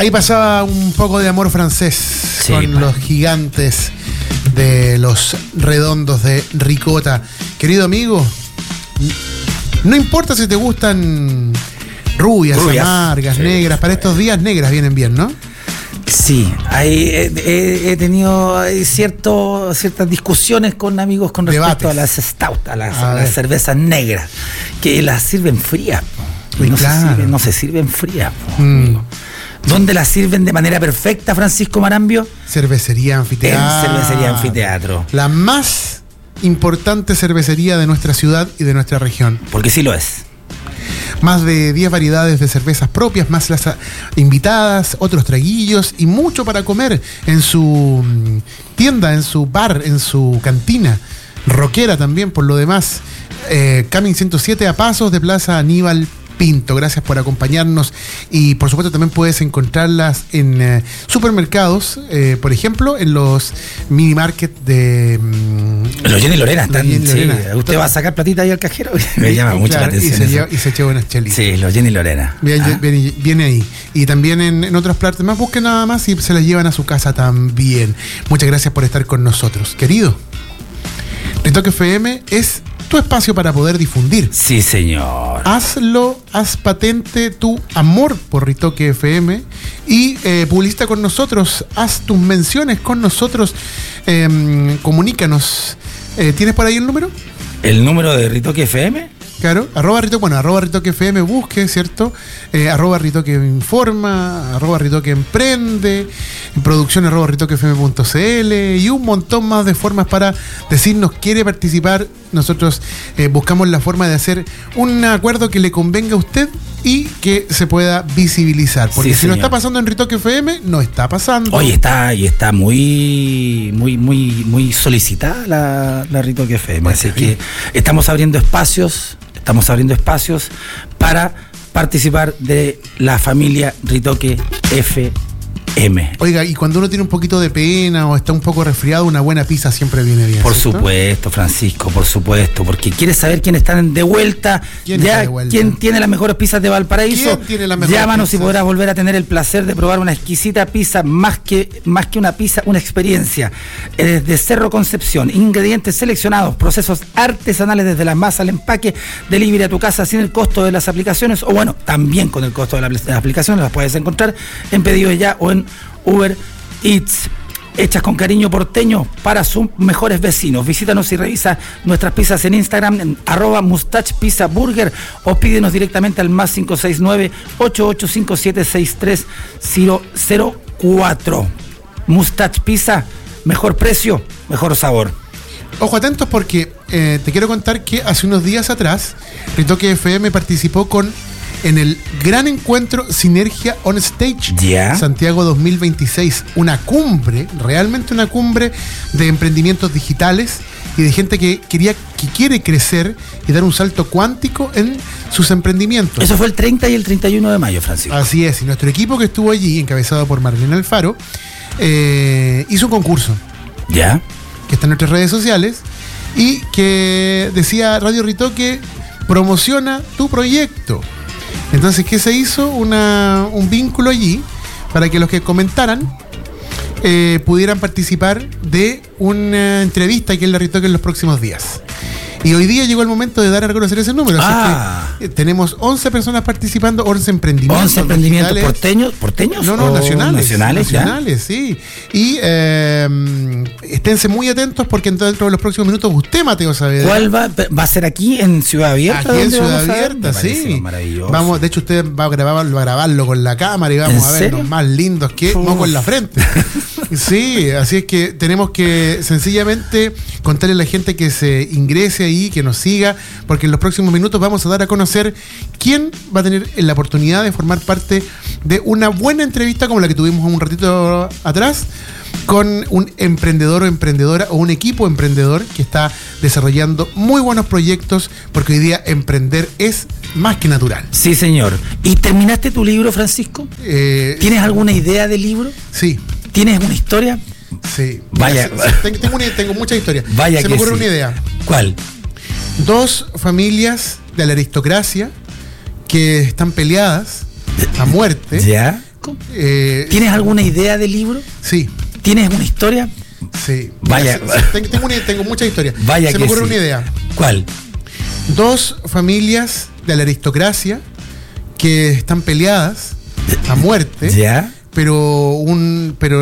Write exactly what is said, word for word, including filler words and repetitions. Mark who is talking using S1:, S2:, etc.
S1: Ahí pasaba un poco de amor francés, sí, con pa. los gigantes de los redondos de ricota. Querido amigo, no importa si te gustan rubias, rubias amargas, sí, negras, para estos días negras vienen bien, ¿no?
S2: Sí, hay, he, he tenido cierto, ciertas discusiones con amigos con respecto Debates. a las stout, a las, a a las cervezas negras, que las sirven frías, y no, claro. se sirven, no se sirven frías. Mm. ¿Dónde las sirven de manera perfecta, Francisco Marambio?
S1: Cervecería Anfiteatro.
S2: En Cervecería Anfiteatro.
S1: La más importante cervecería de nuestra ciudad y de nuestra región.
S2: Porque sí lo es.
S1: Más de diez variedades de cervezas propias, más las invitadas, otros traguillos y mucho para comer en su tienda, en su bar, en su cantina. Rockera también, por lo demás. Eh, Camin ciento siete, a pasos de Plaza Aníbal Pinto. Gracias por acompañarnos y por supuesto también puedes encontrarlas en eh, supermercados, eh, por ejemplo en los mini market de mmm,
S2: los Jenny Lorena están, Jenny sí, Lorena. Usted va a sacar platita ahí al cajero. Me llama
S1: sí,
S2: mucho
S1: claro,
S2: la atención
S1: y se, lleva, y se echa buenas chelitas.
S2: Sí, los Jenny Lorena
S1: viene,
S2: ah.
S1: viene, viene ahí y también en, en otras partes más. Busquen nada más y se las llevan a su casa también. Muchas gracias por estar con nosotros, querido. Ritoque F M es tu espacio para poder difundir.
S2: Sí, señor.
S1: Hazlo, haz patente tu amor por Ritoque F M y eh, publicita con nosotros, haz tus menciones con nosotros, eh, comunícanos. Eh, ¿Tienes por ahí el número?
S2: ¿El número de Ritoque F M?
S1: Claro, arroba Ritoque, bueno, arroba Ritoque F M busque, ¿cierto? Eh, arroba Ritoque informa, arroba Ritoque emprende, producción arroba ritoque f m punto c l y un montón más de formas para decirnos quiere participar. Nosotros eh, buscamos la forma de hacer un acuerdo que le convenga a usted y que se pueda visibilizar. Porque sí, si señor. no está pasando en Ritoque F M, no está pasando.
S2: Oye, está, y está muy, muy, muy, muy solicitada la, la Ritoque F M. Bueno, así sí. que estamos abriendo espacios. Estamos abriendo espacios para participar de la familia Ritoque F M.
S1: Oiga, y cuando uno tiene un poquito de pena o está un poco resfriado, una buena pizza siempre viene bien.
S2: Por ¿cierto? supuesto, Francisco, por supuesto, porque quieres saber quiénes están de vuelta,
S1: ¿Quién,
S2: ya,
S1: de vuelta?
S2: quién tiene las mejores pizzas de Valparaíso.
S1: ¿Quién tiene las mejores
S2: Llámanos
S1: pizzas?
S2: Y podrás volver a tener el placer de probar una exquisita pizza, más que, más que una pizza, una experiencia. Desde Cerro Concepción, ingredientes seleccionados, procesos artesanales desde la masa al empaque, delivery a tu casa sin el costo de las aplicaciones, o bueno, también con el costo de la- las aplicaciones, las puedes encontrar en Pedidos Ya o en Uber Eats, hechas con cariño porteño para sus mejores vecinos. Visítanos y revisa nuestras pizzas en Instagram en arroba Mustache Pizza Burger o pídenos directamente al más cinco seis nueve, ocho ocho cinco siete, seis tres cero cero cuatro. Mustache Pizza, mejor precio, mejor sabor.
S1: Ojo atentos porque eh, te quiero contar que hace unos días atrás Ritoque F M participó con en el gran encuentro Sinergia On Stage
S2: ¿Ya?
S1: Santiago dos mil veintiséis, una cumbre, realmente una cumbre de emprendimientos digitales y de gente que quería, que quiere crecer y dar un salto cuántico en sus emprendimientos.
S2: Eso fue el treinta y el treinta y uno de mayo, Francisco.
S1: Así es, y nuestro equipo que estuvo allí, encabezado por Marlene Alfaro, eh, hizo un concurso
S2: ¿Ya?
S1: que está en nuestras redes sociales y que decía Radio Ritoque promociona tu proyecto. Entonces, ¿qué se hizo? Una, un vínculo allí para que los que comentaran eh, pudieran participar de una entrevista aquí en la Ritoque en los próximos días. Y hoy día llegó el momento de dar a reconocer ese número.
S2: Ah.
S1: Así que eh, tenemos once personas participando, once emprendimientos.
S2: once emprendimientos
S1: digitales.
S2: porteños, porteños.
S1: No, no,
S2: o
S1: nacionales.
S2: Nacionales, ya.
S1: Nacionales, sí. Y eh, esténse muy atentos porque dentro de los próximos minutos usted, Mateo Saavedra.
S2: ¿Cuál va? ¿Va a ser aquí en Ciudad Abierta?
S1: Aquí en
S2: ¿Dónde
S1: Ciudad
S2: vamos a ver?
S1: Abierta,
S2: Me parece
S1: sí.
S2: Maravilloso.
S1: Vamos, de hecho, usted va a grabarlo, va a grabarlo con la cámara y vamos
S2: ¿En
S1: a vernos
S2: serio?
S1: más lindos que
S2: Uf.
S1: moco en la frente. Sí, así es que tenemos que sencillamente contarle a la gente que se ingrese ahí, que nos siga, porque en los próximos minutos vamos a dar a conocer quién va a tener la oportunidad de formar parte de una buena entrevista como la que tuvimos un ratito atrás, con un emprendedor o emprendedora o un equipo emprendedor que está desarrollando muy buenos proyectos, porque hoy día emprender es más que natural.
S2: Sí, señor. ¿Y terminaste tu libro, Francisco?
S1: Eh,
S2: ¿Tienes alguna idea del libro?
S1: Sí,
S2: ¿Tienes una historia?
S1: sí.
S2: Vaya.
S1: Mira, tengo, tengo, una, tengo mucha historia.
S2: Vaya
S1: Se
S2: que
S1: me ocurre
S2: sí.
S1: una idea.
S2: ¿Cuál?
S1: Dos familias de la aristocracia que están peleadas a muerte
S2: ¿Ya? Francisco?
S1: Eh,
S2: ¿Tienes alguna idea del libro?
S1: Sí.
S2: ¿Tienes una historia?
S1: Sí.
S2: Vaya.
S1: Sí, tengo, tengo, una, tengo mucha historia.
S2: Vaya.
S1: Se me ocurre sí. una idea.
S2: ¿Cuál?
S1: Dos familias de la aristocracia que están peleadas a muerte.
S2: ¿Ya?
S1: Pero un pero